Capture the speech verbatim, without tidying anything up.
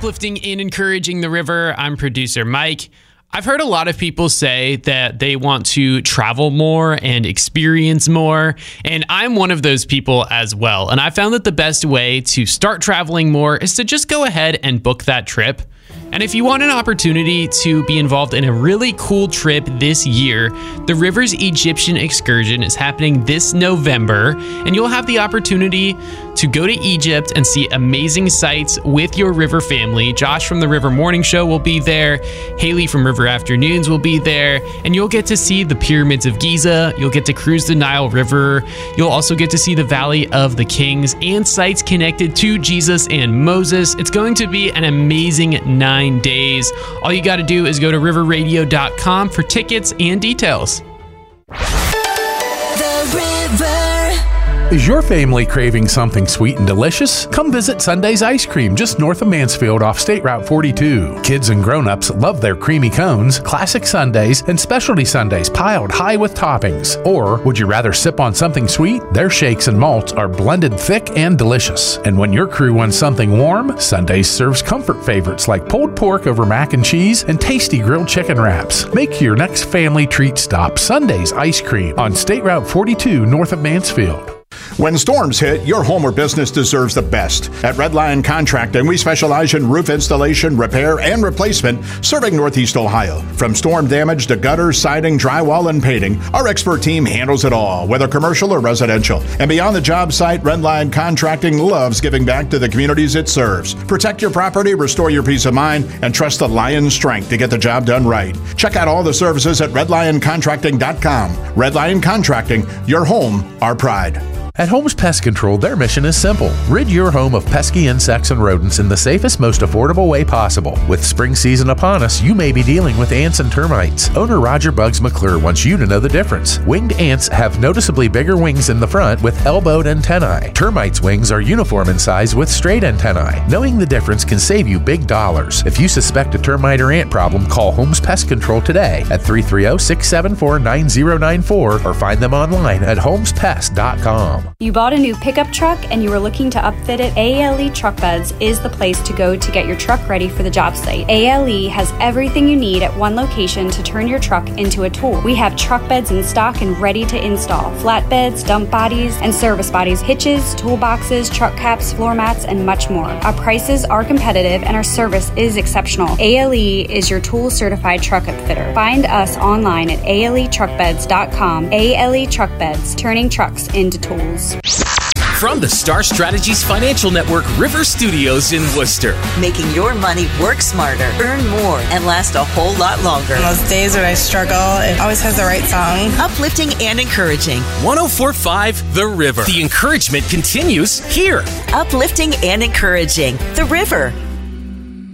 Uplifting and encouraging the river. I'm producer Mike. I've heard a lot of people say that they want to travel more and experience more, and I'm one of those people as well. And I found that the best way to start traveling more is to just go ahead and book that trip. And if you want an opportunity to be involved in a really cool trip this year, the Rivers Egyptian Excursion is happening this November, and you'll have the opportunity to go to Egypt and see amazing sights with your river family. Josh from the River Morning Show will be there. Haley from River Afternoons will be there, and you'll get to see the pyramids of Giza. You'll get to cruise the Nile River. You'll also get to see the Valley of the Kings and sites connected to Jesus and Moses. It's going to be an amazing nine days. All you got to do is go to river radio dot com for tickets and details. The River. Is your family craving something sweet and delicious? Come visit Sunday's Ice Cream just north of Mansfield off State Route forty-two. Kids and grown-ups love their creamy cones, classic sundaes, and specialty sundaes piled high with toppings. Or would you rather sip on something sweet? Their shakes and malts are blended thick and delicious. And when your crew wants something warm, Sundays serves comfort favorites like pulled pork over mac and cheese and tasty grilled chicken wraps. Make your next family treat stop Sunday's Ice Cream on State Route forty-two north of Mansfield. When storms hit, your home or business deserves the best. At Red Lion Contracting, we specialize in roof installation, repair, and replacement, serving Northeast Ohio. From storm damage to gutters, siding, drywall, and painting, our expert team handles it all, whether commercial or residential. And beyond the job site, Red Lion Contracting loves giving back to the communities it serves. Protect your property, restore your peace of mind, and trust the Lion's strength to get the job done right. Check out all the services at red lion contracting dot com. Red Lion Contracting, your home, our pride. At Holmes Pest Control, their mission is simple. Rid your home of pesky insects and rodents in the safest, most affordable way possible. With spring season upon us, you may be dealing with ants and termites. Owner Roger Bugs McClure wants you to know the difference. Winged ants have noticeably bigger wings in the front with elbowed antennae. Termites' wings are uniform in size with straight antennae. Knowing the difference can save you big dollars. If you suspect a termite or ant problem, call Holmes Pest Control today at three three zero, six seven four, nine zero nine four or find them online at holmes pest dot com. You bought a new pickup truck and you were looking to upfit it? A L E Truck Beds is the place to go to get your truck ready for the job site. A L E has everything you need at one location to turn your truck into a tool. We have truck beds in stock and ready to install. Flatbeds, dump bodies, and service bodies, hitches, toolboxes, truck caps, floor mats, and much more. Our prices are competitive and our service is exceptional. A L E is your tool certified truck upfitter. Find us online at A L E truck beds dot com. A L E Truck Beds, turning trucks into tools. From the Star Strategies Financial Network River Studios in Worcester. Making your money work smarter, earn more, and last a whole lot longer. On those days when I struggle, it always has the right song. Uplifting and encouraging. one oh four point five The River. The encouragement continues here. Uplifting and encouraging. The River.